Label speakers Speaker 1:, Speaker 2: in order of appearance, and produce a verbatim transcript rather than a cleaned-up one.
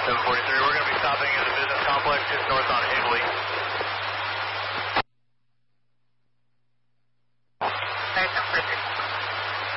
Speaker 1: seven forty-three, we're going to be stopping in the business complex just north on Higley.